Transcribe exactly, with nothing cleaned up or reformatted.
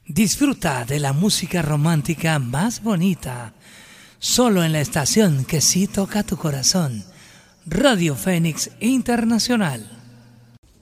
Disfruta de la música romántica más bonita, solo en la estación que sí toca tu corazón. Radio Fénix Internacional.